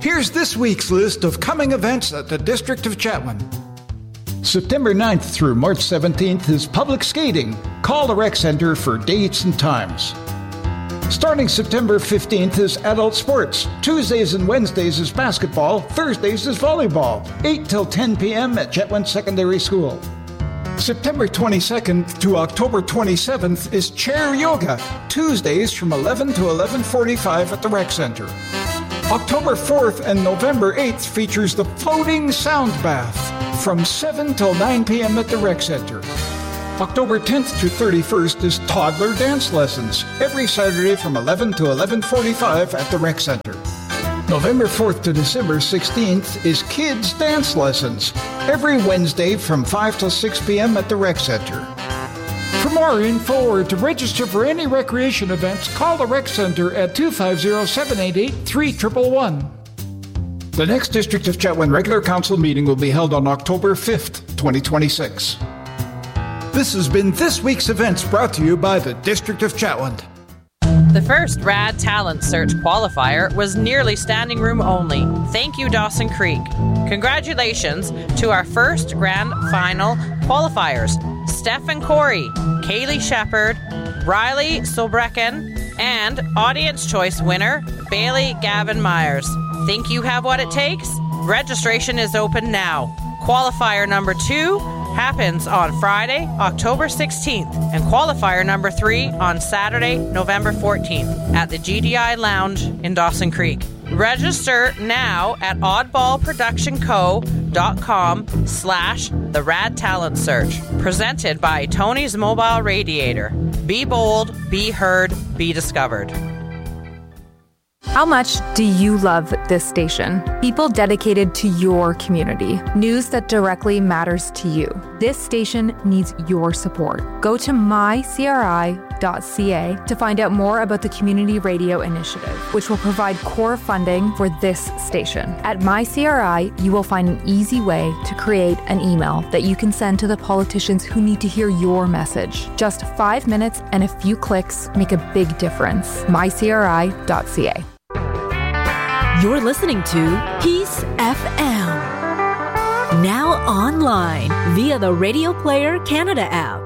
Here's this week's list of coming events at the District of Chetwynd. September 9th through March 17th is public skating. Call the rec center for dates and times. Starting September 15th is adult sports. Tuesdays and Wednesdays is basketball. Thursdays is volleyball. 8 till 10 p.m. at Chetwynd Secondary School. September 22nd to October 27th is chair yoga. Tuesdays from 11 to 11:45 at the rec center. October 4th and November 8th features the floating sound bath from 7 till 9 p.m. at the rec center. October 10th to 31st is toddler dance lessons, every Saturday from 11 to 11:45 at the rec center. November 4th to December 16th is kids dance lessons, every Wednesday from 5 till 6 p.m. at the rec center. For more info or to register for any recreation events, call the rec center at 250-788-3111. The next District of Chetwynd regular council meeting will be held on October 5th, 2026. This has been this week's events brought to you by the District of Chetwynd. The first RAD Talent Search qualifier was nearly standing room only. Thank you, Dawson Creek. Congratulations to our first grand final qualifiers, Stephen Corey, Kaylee Shepard, Riley Solbrecken, and Audience Choice winner, Bailey Gavin Myers. Think you have what it takes? Registration is open now. Qualifier number 2 happens on Friday, October 16th, and qualifier number 3 on Saturday, November 14th at the GDI Lounge in Dawson Creek. Register now at oddballproductionco.com/the Rad Talent Search. Presented by Tony's Mobile Radiator. Be bold, be heard, be discovered. How much do you love this station? People dedicated to your community. News that directly matters to you. This station needs your support. Go to mycri.ca to find out more about the Community Radio Initiative, which will provide core funding for this station. At MyCRI, you will find an easy way to create an email that you can send to the politicians who need to hear your message. Just 5 minutes and a few clicks make a big difference. mycri.ca. You're listening to Peace FM. Now online via the Radio Player Canada app.